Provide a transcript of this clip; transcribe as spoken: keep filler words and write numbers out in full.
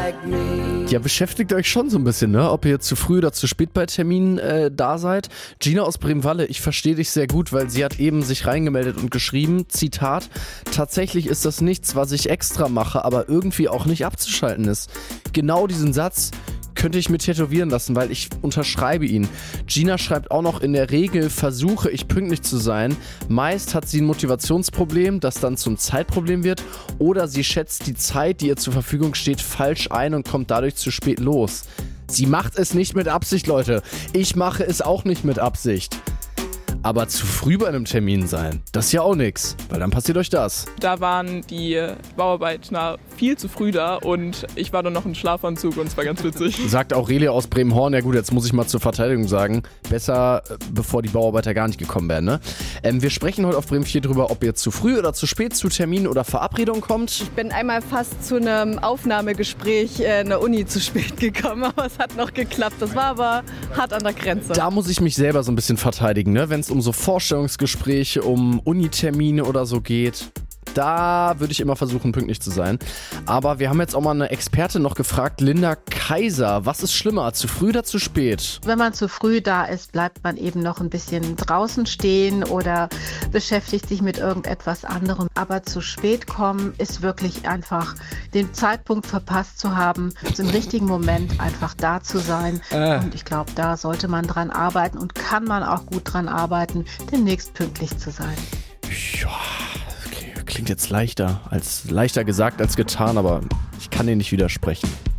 Ja, beschäftigt euch schon so ein bisschen, ne? Ob ihr zu früh oder zu spät bei Terminen äh, da seid. Gina aus Bremen-Walle, ich verstehe dich sehr gut, weil sie hat eben sich reingemeldet und geschrieben, Zitat, tatsächlich ist das nichts, was ich extra mache, aber irgendwie auch nicht abzuschalten ist. Genau diesen Satz könnte ich mir tätowieren lassen, weil ich unterschreibe ihn. Gina schreibt auch noch, in der Regel versuche ich pünktlich zu sein. Meist hat sie ein Motivationsproblem, das dann zum Zeitproblem wird, oder sie schätzt die Zeit, die ihr zur Verfügung steht, falsch ein und kommt dadurch zu spät los. Sie macht es nicht mit Absicht, Leute. Ich mache es auch nicht mit Absicht. Aber zu früh bei einem Termin sein, das ist ja auch nix, weil dann passiert euch das. Da waren die Bauarbeiter viel zu früh da und ich war dann noch im Schlafanzug und es war ganz witzig. Sagt Aurelia aus Bremen-Horn, ja gut, jetzt muss ich mal zur Verteidigung sagen, besser bevor die Bauarbeiter gar nicht gekommen wären, ne? Ähm, wir sprechen heute auf Bremen vier drüber, ob ihr zu früh oder zu spät zu Terminen oder Verabredungen kommt. Ich bin einmal fast zu einem Aufnahmegespräch äh, in der Uni zu spät gekommen, aber es hat noch geklappt. Das war aber hart an der Grenze. Da muss ich mich selber so ein bisschen verteidigen, ne? Wenn es um so Vorstellungsgespräche, um Unitermine oder so geht. Da würde ich immer versuchen, pünktlich zu sein. Aber wir haben jetzt auch mal eine Expertin noch gefragt, Linda Kaiser. Was ist schlimmer, zu früh oder zu spät? Wenn man zu früh da ist, bleibt man eben noch ein bisschen draußen stehen oder beschäftigt sich mit irgendetwas anderem. Aber zu spät kommen ist wirklich einfach den Zeitpunkt verpasst zu haben, im richtigen Moment einfach da zu sein. Äh. Und ich glaube, da sollte man dran arbeiten und kann man auch gut dran arbeiten, demnächst pünktlich zu sein. Ja. Klingt jetzt leichter, als leichter gesagt als getan, aber ich kann dir nicht widersprechen.